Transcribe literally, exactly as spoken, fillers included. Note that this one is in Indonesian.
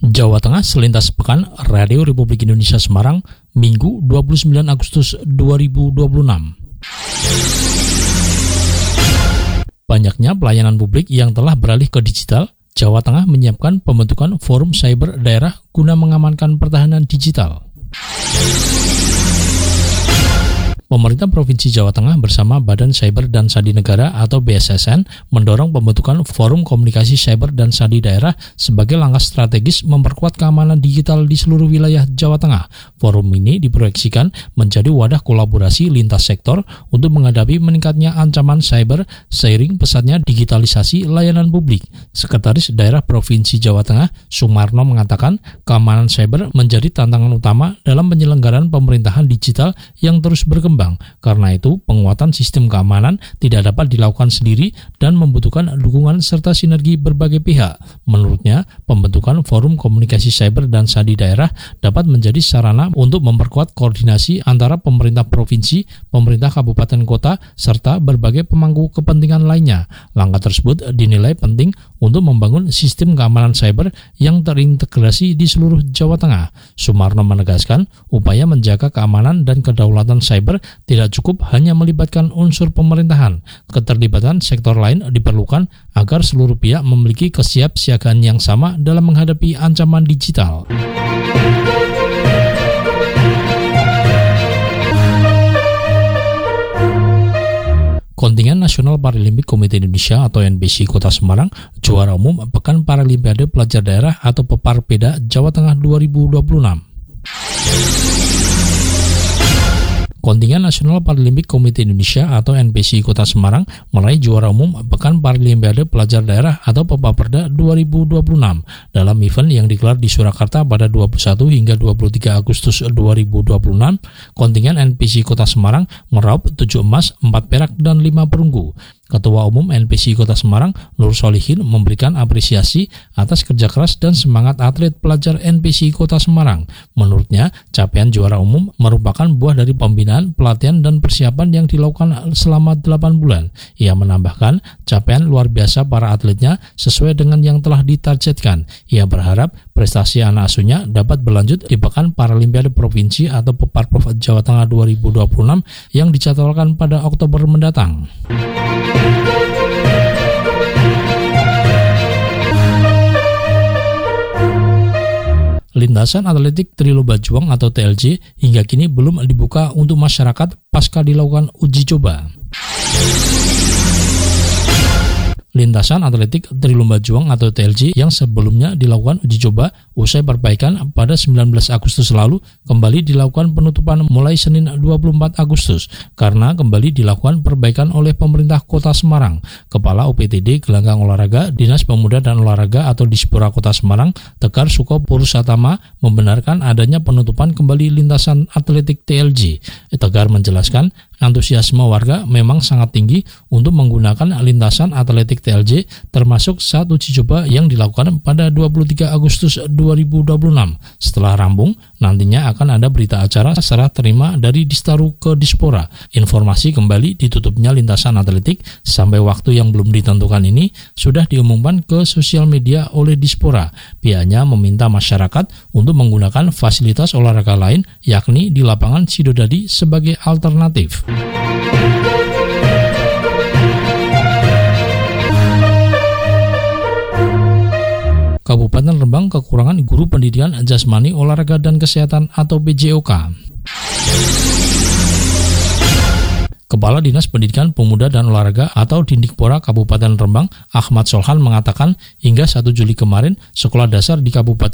Jawa Tengah selintas pekan, Radio Republik Indonesia Semarang, Minggu dua puluh sembilan Agustus dua ribu dua puluh enam. Banyaknya pelayanan publik yang telah beralih ke digital, Jawa Tengah menyiapkan pembentukan Forum Cyber Daerah guna mengamankan pertahanan digital. Pemerintah Provinsi Jawa Tengah bersama Badan Cyber dan Sandi Negara atau B S S N mendorong pembentukan Forum Komunikasi Cyber dan Sandi Daerah sebagai langkah strategis memperkuat keamanan digital di seluruh wilayah Jawa Tengah. Forum ini diproyeksikan menjadi wadah kolaborasi lintas sektor untuk menghadapi meningkatnya ancaman cyber seiring pesatnya digitalisasi layanan publik. Sekretaris Daerah Provinsi Jawa Tengah, Sumarno, mengatakan keamanan cyber menjadi tantangan utama dalam penyelenggaraan pemerintahan digital yang terus berkembang. Karena itu, penguatan sistem keamanan tidak dapat dilakukan sendiri dan membutuhkan dukungan serta sinergi berbagai pihak. Menurutnya, pembentukan Forum Komunikasi Cyber dan Sandi Daerah dapat menjadi sarana untuk memperkuat koordinasi antara pemerintah provinsi, pemerintah kabupaten kota, serta berbagai pemangku kepentingan lainnya. Langkah tersebut dinilai penting untuk membangun sistem keamanan cyber yang terintegrasi di seluruh Jawa Tengah. Sumarno menegaskan, upaya menjaga keamanan dan kedaulatan cyber tidak cukup hanya melibatkan unsur pemerintahan. Keterlibatan sektor lain diperlukan agar seluruh pihak memiliki kesiapsiagaan yang sama dalam menghadapi ancaman digital. Kontingen Nasional Paralimpik Komite Indonesia atau N P C Kota Semarang, juara umum Pekan Paralimpiade Pelajar Daerah atau Peparpeda Jawa Tengah dua ribu dua puluh enam. Kontingen Nasional Paralimpik Komite Indonesia atau N P C Kota Semarang meraih juara umum Pekan Paralimpiade Pelajar Daerah atau Peparpeda dua ribu dua puluh enam dalam event yang digelar di Surakarta pada dua puluh satu hingga dua puluh tiga Agustus dua ribu dua puluh enam. Kontingen N P C Kota Semarang meraup tujuh emas, empat perak, dan lima perunggu. Ketua Umum N P C Kota Semarang, Nur Solihin, memberikan apresiasi atas kerja keras dan semangat atlet pelajar N P C Kota Semarang. Menurutnya, capaian juara umum merupakan buah dari pembinaan, pelatihan, dan persiapan yang dilakukan selama delapan bulan. Ia menambahkan, capaian luar biasa para atletnya sesuai dengan yang telah ditargetkan. Ia berharap prestasi anak asuhnya dapat berlanjut di Pekan Paralimpiade Provinsi atau Peparprov Jawa Tengah dua ribu dua puluh enam yang dijadwalkan pada Oktober mendatang. Lintasan atletik Trilomba Juang atau T L J hingga kini belum dibuka untuk masyarakat pasca dilakukan uji coba. Lintasan atletik Trilomba Juang atau T L J yang sebelumnya dilakukan uji coba usai perbaikan pada sembilan belas Agustus lalu kembali dilakukan penutupan mulai Senin dua puluh empat Agustus karena kembali dilakukan perbaikan oleh pemerintah Kota Semarang. Kepala U P T D Gelanggang Olahraga Dinas Pemuda dan Olahraga atau Dispora Kota Semarang, Tegar Suko Purusatama, membenarkan adanya penutupan kembali lintasan atletik T L J. Tegar menjelaskan, antusiasme warga memang sangat tinggi untuk menggunakan lintasan atletik T L J, termasuk saat uji coba yang dilakukan pada dua puluh tiga Agustus dua ribu dua puluh enam. Setelah rampung, nantinya akan ada berita acara serah terima dari Distaru ke Dispora. Informasi kembali ditutupnya lintasan atletik sampai waktu yang belum ditentukan ini sudah diumumkan ke sosial media oleh Dispora. Pihaknya meminta masyarakat untuk menggunakan fasilitas olahraga lain, yakni di lapangan Sidodadi sebagai alternatif. Kabupaten Rembang kekurangan guru pendidikan jasmani, olahraga, dan kesehatan atau P J O K. Kepala Dinas Pendidikan Pemuda dan Olahraga atau Dindikpora Kabupaten Rembang, Ahmad Solhan, mengatakan hingga satu Juli kemarin, sekolah dasar di Kabupaten